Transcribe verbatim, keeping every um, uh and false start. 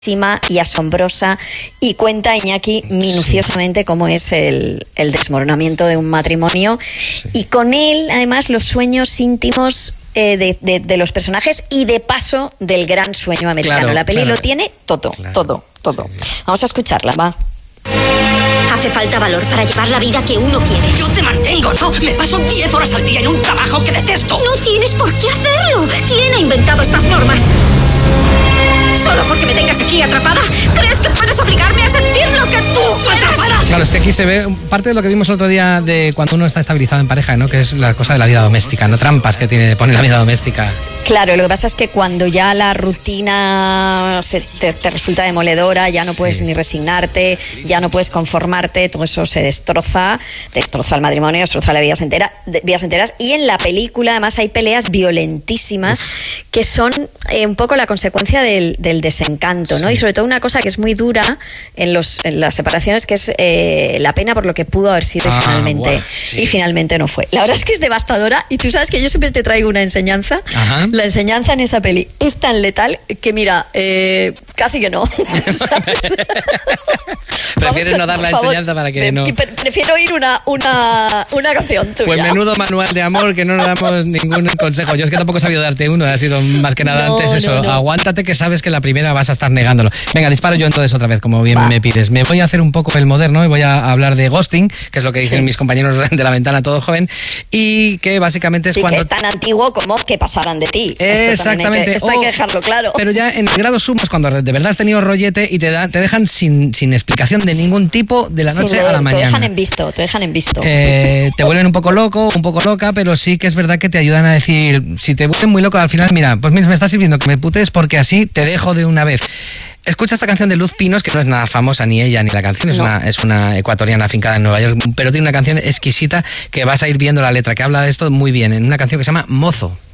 y asombrosa, y cuenta Iñaki minuciosamente cómo es el, el desmoronamiento de un matrimonio, sí. Y con él además los sueños íntimos eh, de, de, de los personajes y de paso del gran sueño americano. Claro, la peli claro. Lo tiene todo, claro. todo, todo. Sí, sí. Vamos a escucharla, va. Hace falta valor para llevar la vida que uno quiere. Yo te mantengo, ¿no? Me paso diez horas al día en un trabajo que detesto. No tienes por qué hacerlo. ¿Quién ha inventado estas normas? ¿Solo porque me tengas aquí atrapada? ¿Crees que puedes obligarme a sentir lo que tú quieres? ¡Atrapada! Claro, es que aquí se ve parte de lo que vimos el otro día de cuando uno está estabilizado en pareja, ¿no? Que es la cosa de la vida doméstica, ¿no? Trampas que tiene de poner la vida doméstica. Claro, lo que pasa es que cuando ya la rutina se te, te resulta demoledora, ya no puedes sí. ni resignarte, ya no puedes conformarte, todo eso se destroza, destroza el matrimonio, destroza las vidas, entera, vidas enteras. Y en la película además hay peleas violentísimas Uf. que son eh, un poco la consecuencia del, del desencanto, ¿no? Sí. Y sobre todo una cosa que es muy dura en, los, en las separaciones, que es eh, la pena por lo que pudo haber sido ah, y finalmente wow, sí. y finalmente no fue. La verdad es que es devastadora, y tú sabes que yo siempre te traigo una enseñanza. Ajá. La enseñanza en esta peli es tan letal que mira, eh, casi que no. Prefieres no dar la favor, enseñanza para que no... Prefiero oír una, una, una canción tuya. Pues menudo manual de amor que no nos damos ningún consejo. Yo es que tampoco he sabido darte uno, ha sido más que nada no, antes eso. No, no. Aguántate que sabes que la primera vas a estar negándolo. Venga, disparo yo entonces otra vez, como bien Va. me pides. Me voy a hacer un poco el moderno y voy a hablar de ghosting, que es lo que dicen sí. mis compañeros de La Ventana Todo Joven, y que básicamente es sí, cuando... que es tan antiguo como que pasaran de ti. Exactamente. Hay que, esto hay que dejarlo claro. Pero ya en el grado sumo es cuando de verdad has tenido rollete y te, da, te dejan sin, sin explicación de ningún tipo de la noche sí, a la mañana. Te dejan en visto, te dejan en visto. Eh, te vuelven un poco loco, un poco loca, pero sí que es verdad que te ayudan a decir, si te vuelven muy loco al final, mira, pues mira, me está sirviendo que me putes porque así te dejo de una vez. Escucha esta canción de Luz Pinos, que no es nada famosa ni ella ni la canción, es, no. una, es una ecuatoriana afincada en Nueva York, pero tiene una canción exquisita que vas a ir viendo la letra, que habla de esto muy bien, en una canción que se llama Mozo.